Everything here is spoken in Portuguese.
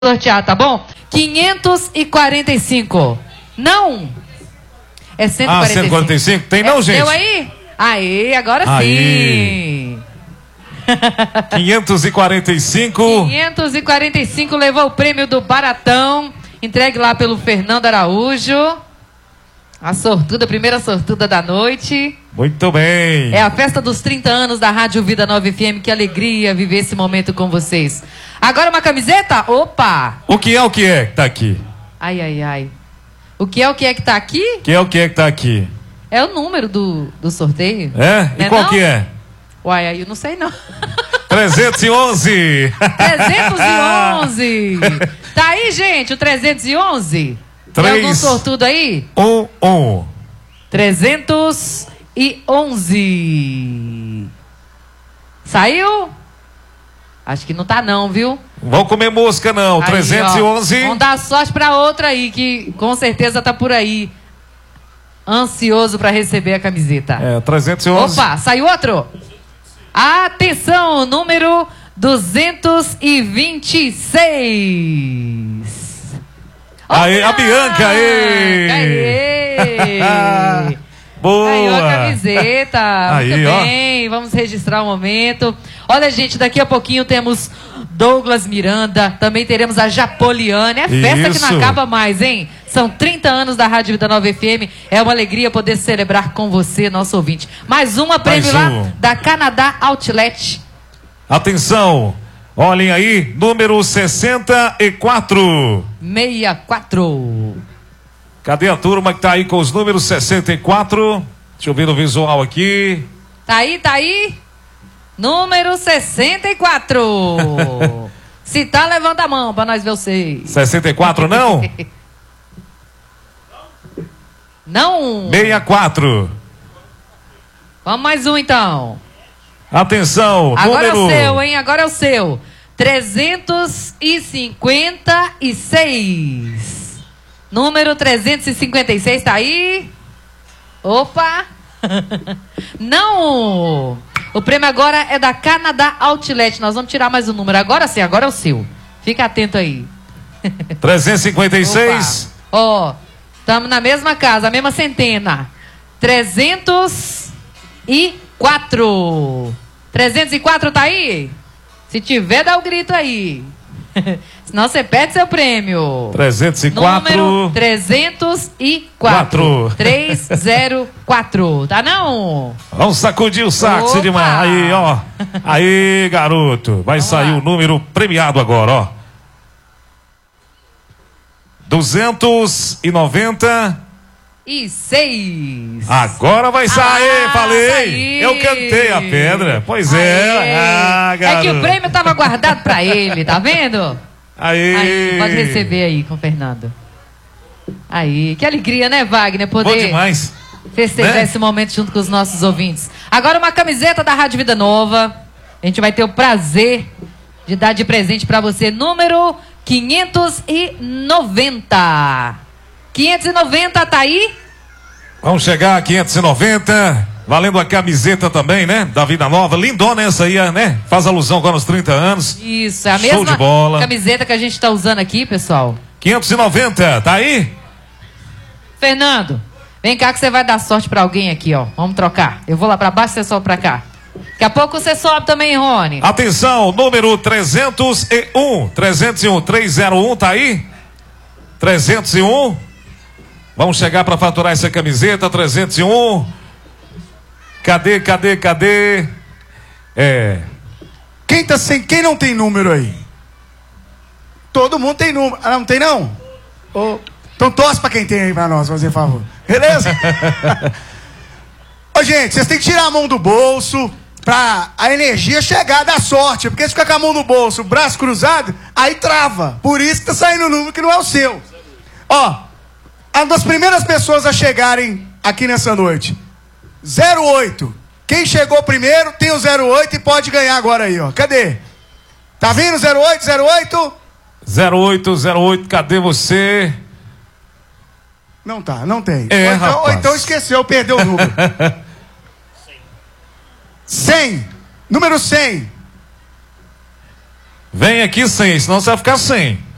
sortear, tá bom? 545. Não. É 145. Ah, 145? Tem não, gente? Deu aí? Aí, agora aí. sim. 545. 545 levou o prêmio do Baratão. Entregue lá pelo Fernando Araújo. A sortuda, a primeira sortuda da noite. Muito bem. É a festa dos 30 anos da Rádio Vida 9 FM. Que alegria viver esse momento com vocês. Agora uma camiseta? Opa! O que é que tá aqui? Ai, ai, ai. O que é que tá aqui? O que é que tá aqui? É o número do sorteio. É? E qual que é? Uai, aí eu não sei não. 311. 311. Tá aí, gente, o 311? Tem algum sortudo aí? 311. Saiu? Acho que não tá não, viu? Vão comer mosca não, aí, 311. Ó, vamos dar sorte pra outra aí, que com certeza tá por aí. Ansioso pra receber a camiseta. É, 311. Opa, saiu outro? Atenção, número 226. Aê, a Bianca, aê! Aê! Boa! Ganhou a camiseta. Aí, muito bem, vamos registrar o momento. Olha, gente, daqui a pouquinho temos Douglas Miranda, também teremos a Japoliane. É festa que não acaba mais, hein? São 30 anos da Rádio Vida 9 FM. É uma alegria poder celebrar com você, nosso ouvinte. Mais uma prêmio lá da Canadá Outlet. Atenção! Olhem aí, número 64. 64. Cadê a turma que tá aí com os números 64? Deixa eu ver no visual aqui. Tá aí, tá aí. Número 64. Se tá, levanta a mão pra nós ver vocês. 64 não? Não. 64. Vamos mais um então. Atenção, agora número... é o seu, hein? Agora é o seu. 356. Número 356, tá aí? Opa! Não! O prêmio agora é da Canadá Outlet. Nós vamos tirar mais um número. Agora sim, agora é o seu. Fica atento aí. 356. Ó, estamos na mesma casa, a mesma centena. 304. 304 tá aí? Se tiver, dá o grito aí. Senão você perde seu prêmio. 304. Número 304. 304. Tá não? Vamos sacudir o saco, Sidmar. Aí, ó. Aí, garoto. Vai sair o número premiado agora, ó. 290. E 6. Agora vai sair, falei. Eu cantei a pedra. Pois é. Ah, garoto. É que o prêmio tava guardado pra ele, tá vendo? Aí, pode receber aí com o Fernando. Aí, que alegria, né, Wagner? Poder bom demais. Festejar esse momento junto com os nossos ouvintes. Agora uma camiseta da Rádio Vida Nova. A gente vai ter o prazer de dar de presente pra você. Número 590. 590 tá aí? Vamos chegar a 590. Valendo a camiseta também, né? Da Vida Nova. Lindona essa aí, né? Faz alusão agora aos 30 anos. Isso, é a mesma de bola. Camiseta que a gente tá usando aqui, pessoal. 590, tá aí? Fernando, vem cá que você vai dar sorte pra alguém aqui, ó. Vamos trocar. Eu vou lá pra baixo, você sobe pra cá. Daqui a pouco você sobe também, Rony. Atenção, número 301. 301, tá aí? 301. Vamos chegar para faturar essa camiseta, 301. Cadê? Quem não tem número aí? Todo mundo tem número. Ah, não tem não? Então torce para quem tem aí para nós, fazer favor. Beleza? Ô, gente, vocês têm que tirar a mão do bolso pra a energia chegar da sorte. Porque se ficar com a mão no bolso, o braço cruzado, aí trava. Por isso que tá saindo o número que não é o seu. Ó. Uma das primeiras pessoas a chegarem aqui nessa noite. 08. Quem chegou primeiro tem o 08 e pode ganhar agora aí, ó. Cadê? Tá vindo 08? 08, cadê você? Não tá, não tem. Ou então esqueceu, perdeu o número. 100. Número 100. Vem aqui 100, senão você vai ficar sem.